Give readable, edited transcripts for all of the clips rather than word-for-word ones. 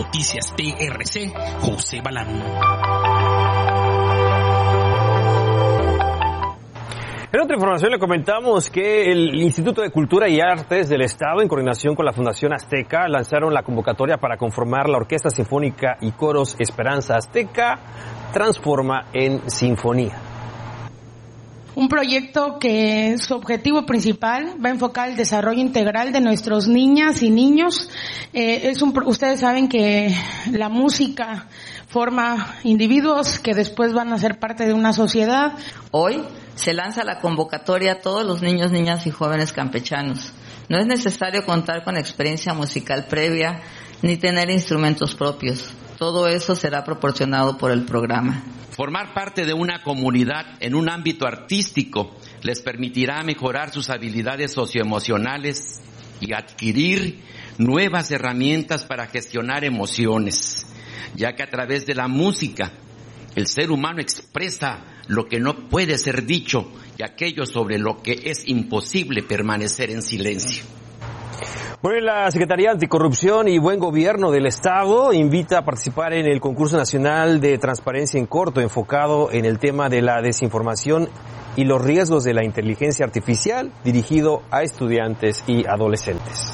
Noticias TRC, José Balán. En otra información le comentamos que el Instituto de Cultura y Artes del Estado, en coordinación con la Fundación Azteca, lanzaron la convocatoria para conformar la Orquesta Sinfónica y Coros Esperanza Azteca Transforma en Sinfonía. Un proyecto que su objetivo principal va a enfocar el desarrollo integral de nuestros niñas y niños. Ustedes saben que la música forma individuos que después van a ser parte de una sociedad. Hoy se lanza la convocatoria a todos los niños, niñas y jóvenes campechanos. No es necesario contar con experiencia musical previa ni tener instrumentos propios. Todo eso será proporcionado por el programa. Formar parte de una comunidad en un ámbito artístico les permitirá mejorar sus habilidades socioemocionales y adquirir nuevas herramientas para gestionar emociones, ya que a través de la música el ser humano expresa lo que no puede ser dicho y aquello sobre lo que es imposible permanecer en silencio. Bueno, la Secretaría Anticorrupción y Buen Gobierno del Estado invita a participar en el Concurso Nacional de Transparencia en Corto, enfocado en el tema de la desinformación y los riesgos de la inteligencia artificial, dirigido a estudiantes y adolescentes.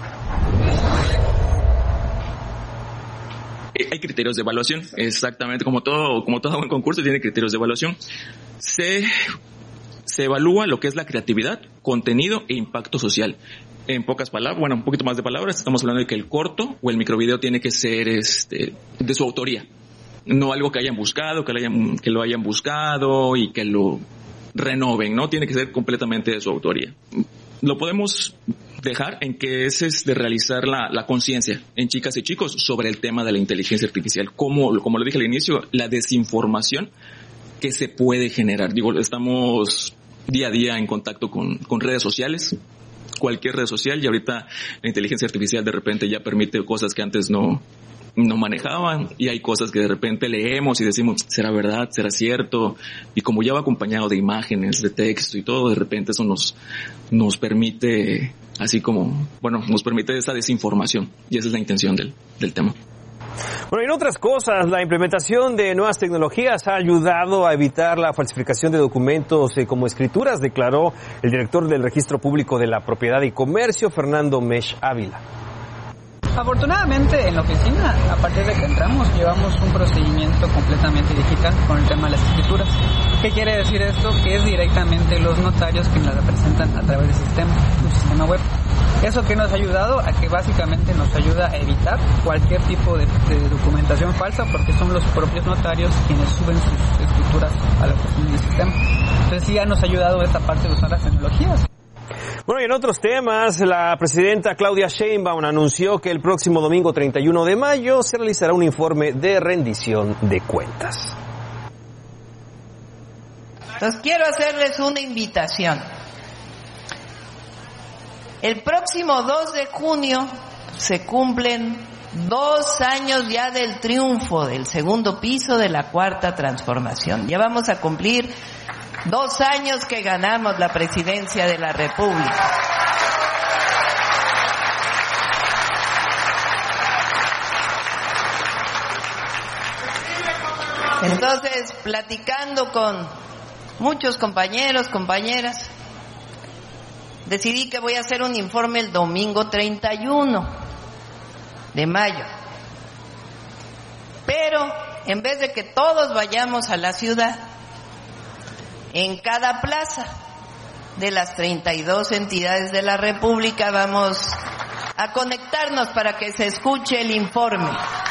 Hay criterios de evaluación, exactamente como todo buen concurso tiene criterios de evaluación. Se evalúa lo que es la creatividad, contenido e impacto social. En pocas palabras, un poquito más de palabras, estamos hablando de que el corto o el microvideo tiene que ser de su autoría. No algo que hayan buscado, que lo hayan buscado y que lo renoven, ¿no? Tiene que ser completamente de su autoría. Lo podemos dejar en que es de realizar la conciencia en chicas y chicos sobre el tema de la inteligencia artificial. Como lo dije al inicio, la desinformación que se puede generar. Estamos día a día en contacto con redes sociales, cualquier red social, y ahorita la inteligencia artificial de repente ya permite cosas que antes no manejaban, y hay cosas que de repente leemos y decimos, ¿será verdad? ¿Será cierto? Y como ya va acompañado de imágenes, de texto y todo, de repente eso nos permite, nos permite esa desinformación, y esa es la intención del tema. Bueno, y en otras cosas, la implementación de nuevas tecnologías ha ayudado a evitar la falsificación de documentos como escrituras, declaró el director del Registro Público de la Propiedad y Comercio, Fernando Mesh Ávila. Afortunadamente en la oficina, a partir de que entramos, llevamos un procedimiento completamente digital con el tema de las escrituras. ¿Qué quiere decir esto? Que es directamente los notarios quienes la representan a través del sistema, un sistema web. Eso que nos ha ayudado a que básicamente nos ayuda a evitar cualquier tipo de documentación falsa, porque son los propios notarios quienes suben sus escrituras a la oficina del sistema. Entonces sí ya nos ha ayudado esta parte de usar las tecnologías. Bueno, y en otros temas, la presidenta Claudia Sheinbaum anunció que el próximo domingo 31 de mayo se realizará un informe de rendición de cuentas. Entonces quiero hacerles una invitación. El próximo 2 de junio se cumplen 2 años ya del triunfo del segundo piso de la Cuarta Transformación. Ya vamos a cumplir 2 años que ganamos la presidencia de la República. Entonces, platicando con muchos compañeros, compañeras, decidí que voy a hacer un informe el domingo 31 de mayo. Pero, en vez de que todos vayamos a la ciudad, en cada plaza de las 32 entidades de la República vamos a conectarnos para que se escuche el informe.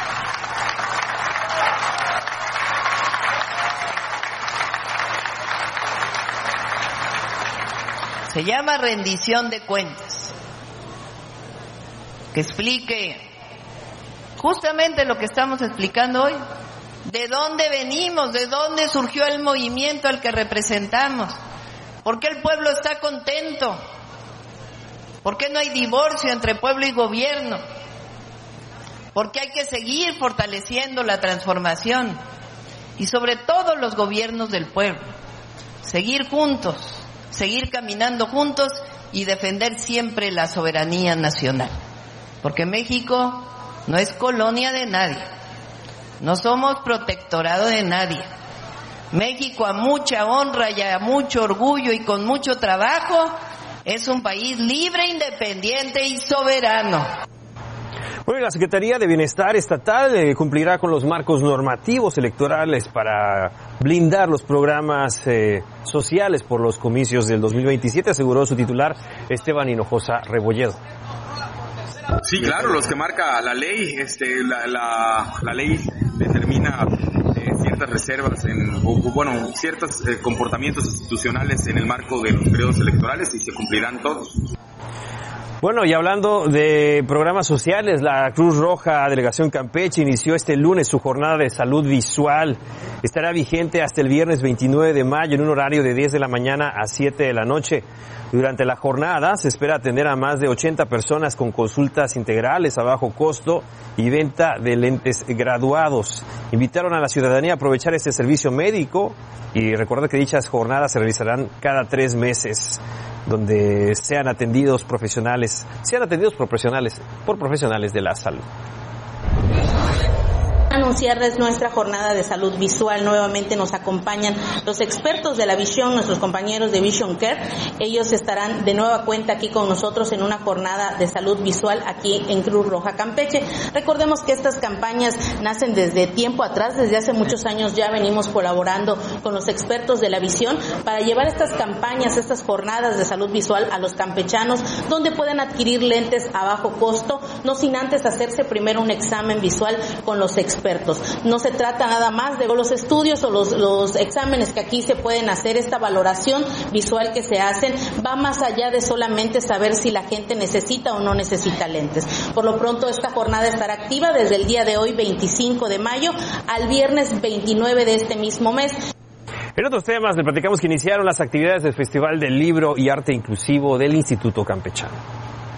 Se llama rendición de cuentas, que explique justamente lo que estamos explicando hoy. ¿De dónde venimos? ¿De dónde surgió el movimiento al que representamos? ¿Por qué el pueblo está contento? ¿Por qué no hay divorcio entre pueblo y gobierno? ¿Por qué hay que seguir fortaleciendo la transformación? Y sobre todo los gobiernos del pueblo. Seguir juntos, seguir caminando juntos y defender siempre la soberanía nacional. Porque México no es colonia de nadie, no somos protectorado de nadie. México, a mucha honra y a mucho orgullo y con mucho trabajo, es un país libre, independiente y soberano. Bueno, la Secretaría de Bienestar Estatal cumplirá con los marcos normativos electorales para blindar los programas sociales por los comicios del 2027, aseguró su titular Esteban Hinojosa Rebolledo. Sí, claro, los que marca la ley, la ley determina ciertas reservas ciertos comportamientos institucionales en el marco de los periodos electorales y se cumplirán todos. Bueno, y hablando de programas sociales, la Cruz Roja Delegación Campeche inició este lunes su jornada de salud visual. Estará vigente hasta el viernes 29 de mayo en un horario de 10 de la mañana a 7 de la noche. Durante la jornada se espera atender a más de 80 personas con consultas integrales a bajo costo y venta de lentes graduados. Invitaron a la ciudadanía a aprovechar este servicio médico y recordar que dichas jornadas se realizarán cada 3 meses, donde sean atendidos por profesionales de la salud. Anunciarles nuestra jornada de salud visual. Nuevamente nos acompañan los expertos de la visión, nuestros compañeros de Vision Care. Ellos estarán de nueva cuenta aquí con nosotros en una jornada de salud visual aquí en Cruz Roja Campeche. Recordemos que estas campañas nacen desde tiempo atrás, desde hace muchos años ya venimos colaborando con los expertos de la visión para llevar estas campañas, estas jornadas de salud visual a los campechanos, donde pueden adquirir lentes a bajo costo, no sin antes hacerse primero un examen visual con los expertos. No se trata nada más de los estudios o los exámenes que aquí se pueden hacer. Esta valoración visual que se hacen va más allá de solamente saber si la gente necesita o no necesita lentes. Por lo pronto esta jornada estará activa desde el día de hoy, 25 de mayo, al viernes 29 de este mismo mes. En otros temas, le platicamos que iniciaron las actividades del Festival del Libro y Arte Inclusivo del Instituto Campechano.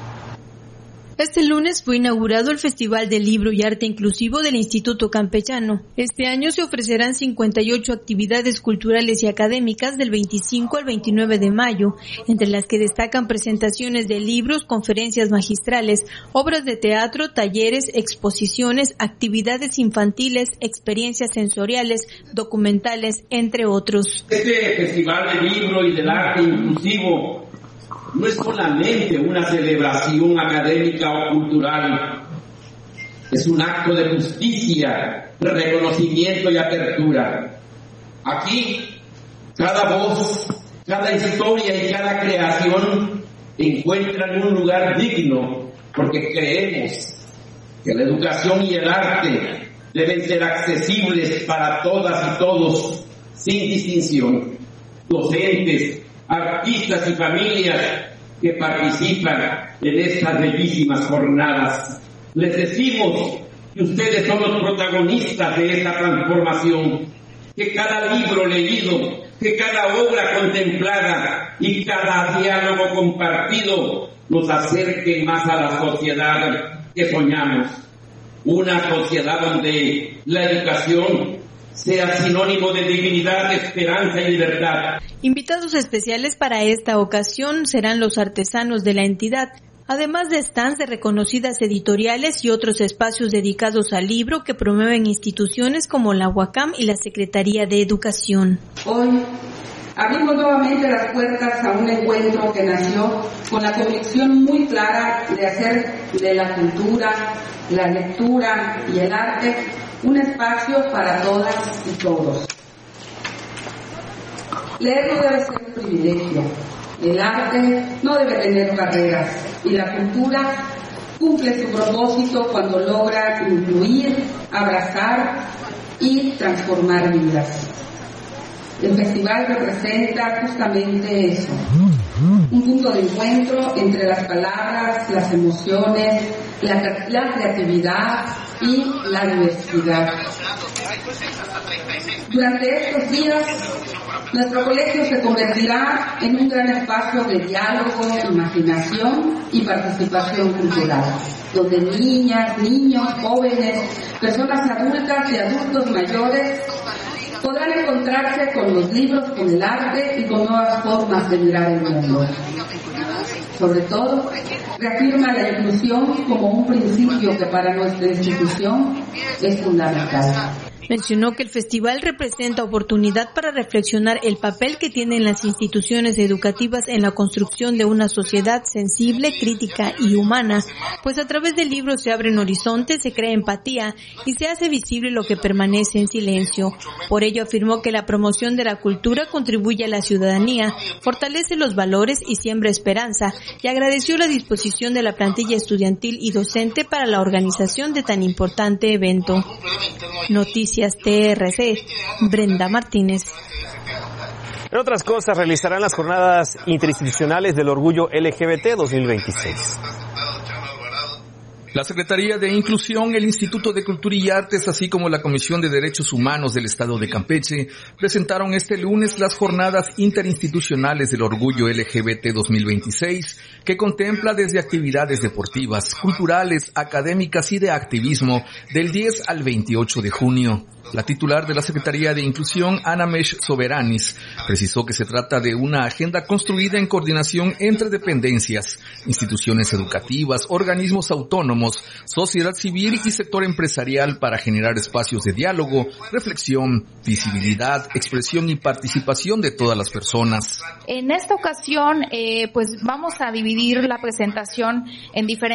Este lunes fue inaugurado el Festival del Libro y Arte Inclusivo del Instituto Campechano. Este año se ofrecerán 58 actividades culturales y académicas del 25 al 29 de mayo, entre las que destacan presentaciones de libros, conferencias magistrales, obras de teatro, talleres, exposiciones, actividades infantiles, experiencias sensoriales, documentales, entre otros. Este Festival del Libro y del Arte Inclusivo no es solamente una celebración académica o cultural, es un acto de justicia, de reconocimiento y apertura. Aquí, cada voz, cada historia y cada creación encuentran un lugar digno, porque creemos que la educación y el arte deben ser accesibles para todas y todos, sin distinción. Docentes, artistas y familias que participan en estas bellísimas jornadas. Les decimos que ustedes son los protagonistas de esta transformación, que cada libro leído, que cada obra contemplada y cada diálogo compartido nos acerquen más a la sociedad que soñamos. Una sociedad donde la educación sea sinónimo de dignidad, esperanza y libertad. Invitados especiales para esta ocasión serán los artesanos de la entidad, además de stands de reconocidas editoriales y otros espacios dedicados al libro que promueven instituciones como la UACAM y la Secretaría de Educación. Hoy abrimos nuevamente las puertas a un encuentro que nació con la convicción muy clara de hacer de la cultura, la lectura y el arte un espacio para todas y todos. Leer no debe ser un privilegio, el arte no debe tener barreras y la cultura cumple su propósito cuando logra incluir, abrazar y transformar vidas. El festival representa justamente eso, un punto de encuentro entre las palabras, las emociones, la creatividad y la diversidad. Durante estos días, nuestro colegio se convertirá en un gran espacio de diálogo, imaginación y participación cultural, donde niñas, niños, jóvenes, personas adultas y adultos mayores podrán encontrarse con los libros, con el arte y con nuevas formas de mirar el mundo. Sobre todo, reafirma la inclusión como un principio que para nuestra institución es fundamental. Mencionó que el festival representa oportunidad para reflexionar el papel que tienen las instituciones educativas en la construcción de una sociedad sensible, crítica y humana, pues a través del libro se abren horizontes, se crea empatía y se hace visible lo que permanece en silencio. Por ello afirmó que la promoción de la cultura contribuye a la ciudadanía, fortalece los valores y siembra esperanza, y agradeció la disposición de la plantilla estudiantil y docente para la organización de tan importante evento. Noticias TRC, Brenda Martínez. En otras cosas, realizarán las jornadas interinstitucionales del orgullo LGBT 2026. La Secretaría de Inclusión, el Instituto de Cultura y Artes, así como la Comisión de Derechos Humanos del Estado de Campeche, presentaron este lunes las jornadas interinstitucionales del Orgullo LGBT 2026, que contempla desde actividades deportivas, culturales, académicas y de activismo del 10 al 28 de junio. La titular de la Secretaría de Inclusión, Ana Mesh Soberanis, precisó que se trata de una agenda construida en coordinación entre dependencias, instituciones educativas, organismos autónomos, sociedad civil y sector empresarial para generar espacios de diálogo, reflexión, visibilidad, expresión y participación de todas las personas. En esta ocasión, pues vamos a dividir la presentación en diferentes